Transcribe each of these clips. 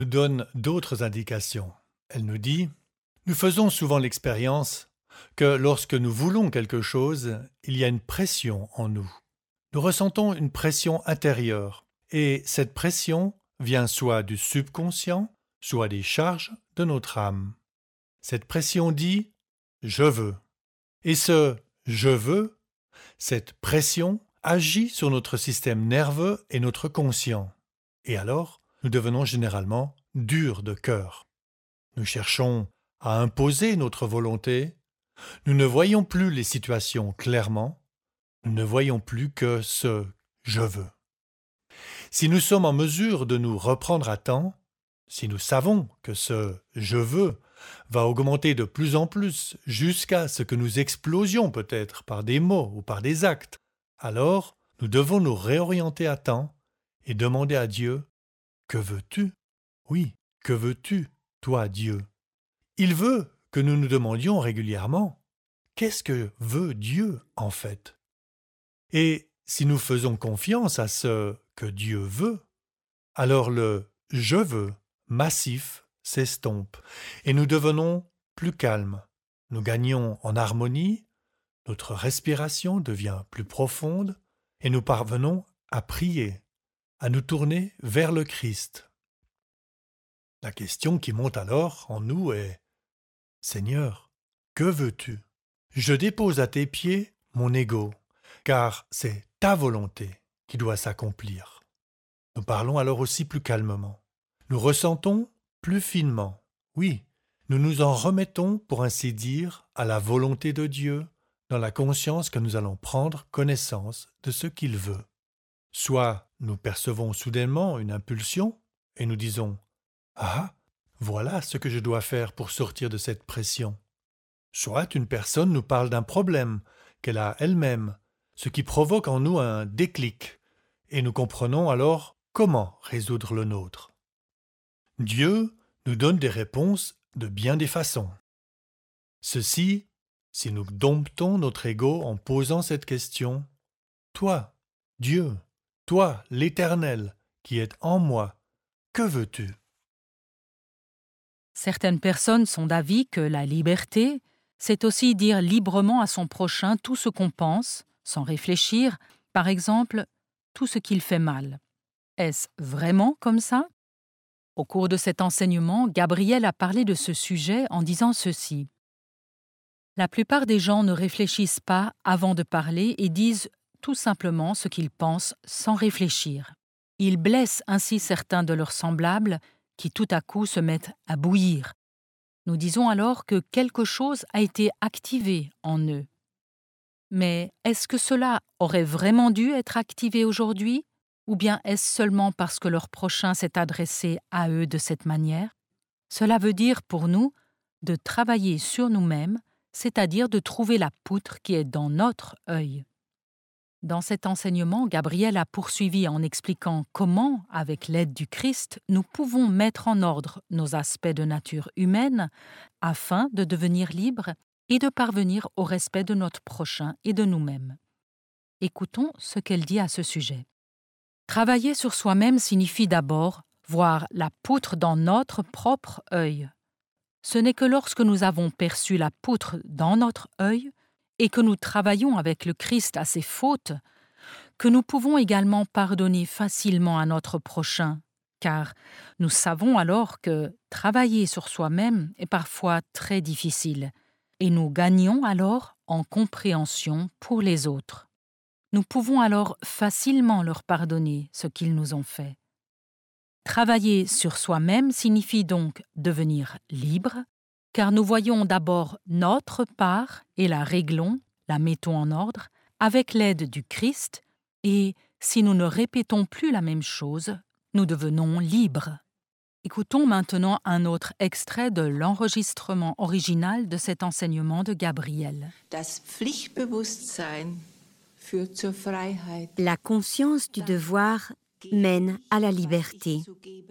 nous donne d'autres indications. Elle nous dit: nous faisons souvent l'expérience que lorsque nous voulons quelque chose, il y a une pression en nous. Nous ressentons une pression intérieure, et cette pression vient soit du subconscient, soit des charges de notre âme. Cette pression dit: je veux. Et ce je veux, cette pression agit sur notre système nerveux et notre conscient. Et alors, nous devenons généralement durs de cœur. Nous cherchons à imposer notre volonté. Nous ne voyons plus les situations clairement. Nous ne voyons plus que ce je veux. Si nous sommes en mesure de nous reprendre à temps, si nous savons que ce je veux va augmenter de plus en plus jusqu'à ce que nous explosions peut-être par des mots ou par des actes, alors nous devons nous réorienter à temps et demander à Dieu: que veux-tu? Oui, que veux-tu, toi Dieu? Il veut que nous nous demandions régulièrement: qu'est-ce que veut Dieu en fait? Et si nous faisons confiance à ce que Dieu veut, alors le je veux massif s'estompe et nous devenons plus calmes. Nous gagnons en harmonie, notre respiration devient plus profonde et nous parvenons à prier, à nous tourner vers le Christ. La question qui monte alors en nous est: Seigneur, que veux-tu? Je dépose à tes pieds mon ego, car c'est ta volonté qui doit s'accomplir. Nous parlons alors aussi plus calmement. Nous ressentons plus finement. Oui, nous nous en remettons, pour ainsi dire, à la volonté de Dieu, dans la conscience que nous allons prendre connaissance de ce qu'il veut. Soit nous percevons soudainement une impulsion et nous disons: ah, voilà ce que je dois faire pour sortir de cette pression. Soit une personne nous parle d'un problème qu'elle a elle-même, ce qui provoque en nous un déclic, et nous comprenons alors comment résoudre le nôtre. Dieu nous donne des réponses de bien des façons. Ceci, si nous domptons notre ego en posant cette question: toi, Dieu, toi, l'Éternel, qui es en moi, que veux-tu? Certaines personnes sont d'avis que la liberté, c'est aussi dire librement à son prochain tout ce qu'on pense, sans réfléchir, par exemple, tout ce qu'il fait mal. Est-ce vraiment comme ça? Au cours de cet enseignement, Gabriel a parlé de ce sujet en disant ceci. La plupart des gens ne réfléchissent pas avant de parler et disent tout simplement ce qu'ils pensent sans réfléchir. Ils blessent ainsi certains de leurs semblables qui tout à coup se mettent à bouillir. Nous disons alors que quelque chose a été activé en eux. Mais est-ce que cela aurait vraiment dû être activé aujourd'hui? Ou bien est-ce seulement parce que leur prochain s'est adressé à eux de cette manière? Cela veut dire pour nous de travailler sur nous-mêmes, c'est-à-dire de trouver la poutre qui est dans notre œil. Dans cet enseignement, Gabriel a poursuivi en expliquant comment, avec l'aide du Christ, nous pouvons mettre en ordre nos aspects de nature humaine afin de devenir libres et de parvenir au respect de notre prochain et de nous-mêmes. Écoutons ce qu'elle dit à ce sujet. Travailler sur soi-même signifie d'abord voir la poutre dans notre propre œil. Ce n'est que lorsque nous avons perçu la poutre dans notre œil et que nous travaillons avec le Christ à ses fautes, que nous pouvons également pardonner facilement à notre prochain, car nous savons alors que travailler sur soi-même est parfois très difficile, et nous gagnons alors en compréhension pour les autres. Nous pouvons alors facilement leur pardonner ce qu'ils nous ont fait. Travailler sur soi-même signifie donc devenir libre, car nous voyons d'abord notre part et la réglons, la mettons en ordre, avec l'aide du Christ, et si nous ne répétons plus la même chose, nous devenons libres. Écoutons maintenant un autre extrait de l'enregistrement original de cet enseignement de Gabriel. Das Pflichtbewusstsein führt zur Freiheit. La conscience du devoir mène à la liberté.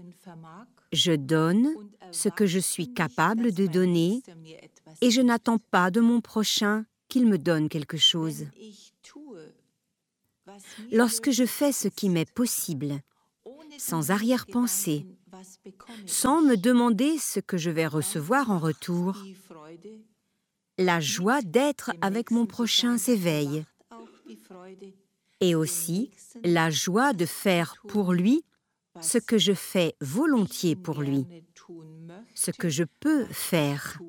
Je donne ce que je suis capable de donner et je n'attends pas de mon prochain qu'il me donne quelque chose. Lorsque je fais ce qui m'est possible, sans arrière-pensée, sans me demander ce que je vais recevoir en retour. La joie d'être avec mon prochain s'éveille. Et aussi la joie de faire pour lui ce que je fais volontiers pour lui, ce que je peux faire.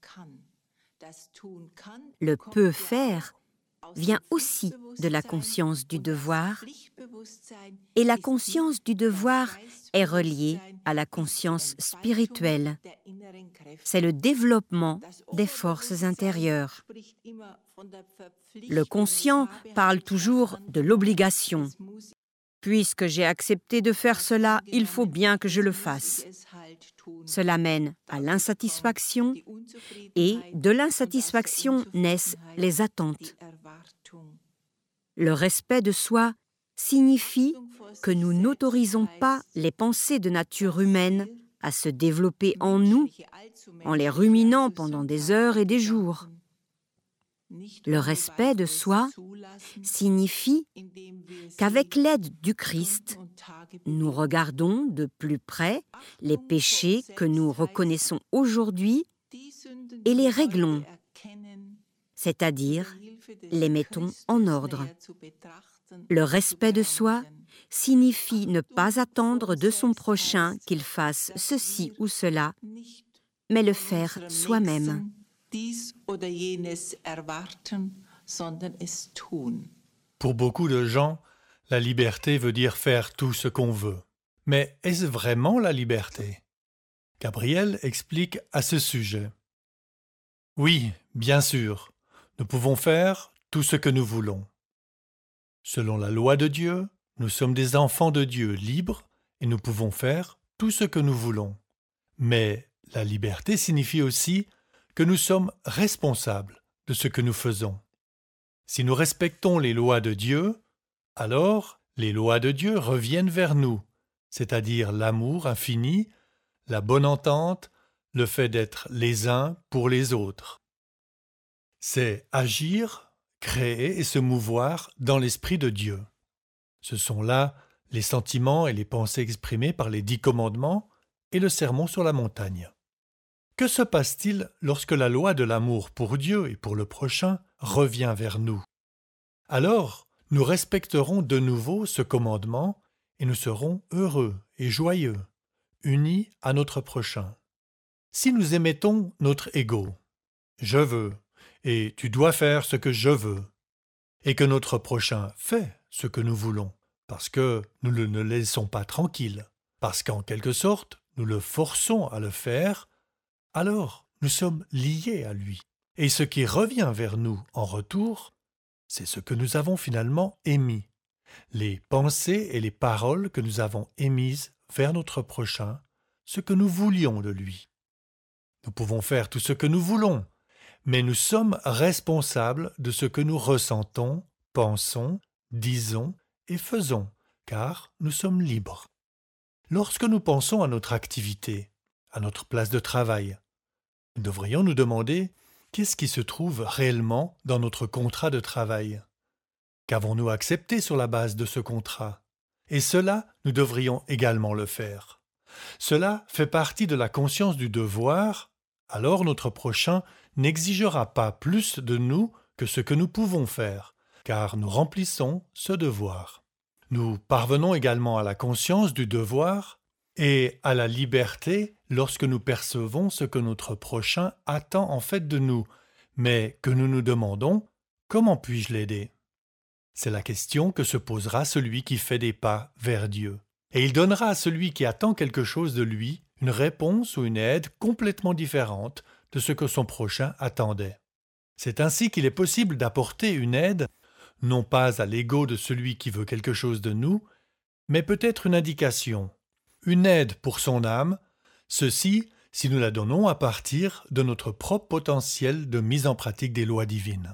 Le peut faire vient aussi de la conscience du devoir, et la conscience du devoir est reliée à la conscience spirituelle. C'est le développement des forces intérieures. Le conscient parle toujours de l'obligation. Puisque j'ai accepté de faire cela, il faut bien que je le fasse. Cela mène à l'insatisfaction, et de l'insatisfaction naissent les attentes. Le respect de soi signifie que nous n'autorisons pas les pensées de nature humaine à se développer en nous, en les ruminant pendant des heures et des jours. Le respect de soi signifie qu'avec l'aide du Christ, nous regardons de plus près les péchés que nous reconnaissons aujourd'hui et les réglons, c'est-à-dire les mettons en ordre. Le respect de soi signifie ne pas attendre de son prochain qu'il fasse ceci ou cela, mais le faire soi-même. Pour beaucoup de gens, la liberté veut dire faire tout ce qu'on veut. Mais est-ce vraiment la liberté? Gabriel explique à ce sujet. Oui, bien sûr, nous pouvons faire tout ce que nous voulons. Selon la loi de Dieu, nous sommes des enfants de Dieu libres et nous pouvons faire tout ce que nous voulons. Mais la liberté signifie aussi que nous sommes responsables de ce que nous faisons. Si nous respectons les lois de Dieu, alors les lois de Dieu reviennent vers nous, c'est-à-dire l'amour infini, la bonne entente, le fait d'être les uns pour les autres. C'est agir, créer et se mouvoir dans l'esprit de Dieu. Ce sont là les sentiments et les pensées exprimés par les 10 commandements et le sermon sur la montagne. Que se passe-t-il lorsque la loi de l'amour pour Dieu et pour le prochain revient vers nous? Alors, nous respecterons de nouveau ce commandement et nous serons heureux et joyeux, unis à notre prochain. Si nous émettons notre ego, je veux, et tu dois faire ce que je veux, et que notre prochain fait ce que nous voulons, parce que nous ne le laissons pas tranquille, parce qu'en quelque sorte, nous le forçons à le faire, alors nous sommes liés à lui. Et ce qui revient vers nous en retour, c'est ce que nous avons finalement émis, les pensées et les paroles que nous avons émises vers notre prochain, ce que nous voulions de lui. Nous pouvons faire tout ce que nous voulons, mais nous sommes responsables de ce que nous ressentons, pensons, disons et faisons, car nous sommes libres. Lorsque nous pensons à notre activité, à notre place de travail, nous devrions nous demander qu'est-ce qui se trouve réellement dans notre contrat de travail? Qu'avons-nous accepté sur la base de ce contrat? Et cela, nous devrions également le faire. Cela fait partie de la conscience du devoir, alors notre prochain n'exigera pas plus de nous que ce que nous pouvons faire, car nous remplissons ce devoir. Nous parvenons également à la conscience du devoir et à la liberté lorsque nous percevons ce que notre prochain attend en fait de nous, mais que nous nous demandons « Comment puis-je l'aider ?» C'est la question que se posera celui qui fait des pas vers Dieu. Et il donnera à celui qui attend quelque chose de lui une réponse ou une aide complètement différente de ce que son prochain attendait. C'est ainsi qu'il est possible d'apporter une aide, non pas à l'ego de celui qui veut quelque chose de nous, mais peut-être une indication, une aide pour son âme, ceci si nous la donnons à partir de notre propre potentiel de mise en pratique des lois divines.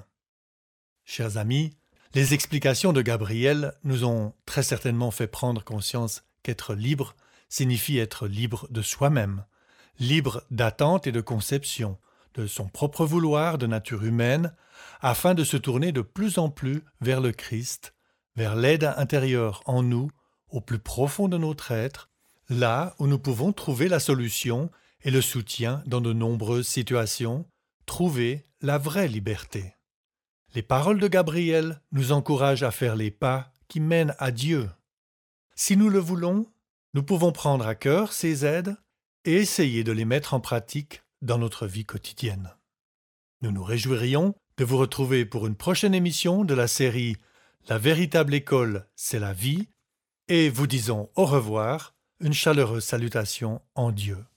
Chers amis, les explications de Gabriel nous ont très certainement fait prendre conscience qu'être libre signifie être libre de soi-même, libre d'attente et de conception, de son propre vouloir de nature humaine, afin de se tourner de plus en plus vers le Christ, vers l'aide intérieure en nous, au plus profond de notre être, là où nous pouvons trouver la solution et le soutien dans de nombreuses situations, trouver la vraie liberté. Les paroles de Gabriel nous encouragent à faire les pas qui mènent à Dieu. Si nous le voulons, nous pouvons prendre à cœur ces aides et essayer de les mettre en pratique dans notre vie quotidienne. Nous nous réjouirions de vous retrouver pour une prochaine émission de la série « La véritable école, c'est la vie » et vous disons au revoir, une chaleureuse salutation en Dieu.